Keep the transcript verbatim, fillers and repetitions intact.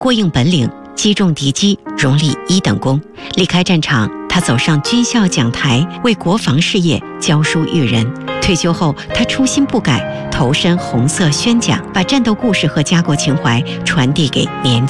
过硬本领，击中敌机，荣立一等功。离开战场，他走上军校讲台，为国防事业教书育人。退休后，他初心不改，投身红色宣讲，把战斗故事和家国情怀传递给年轻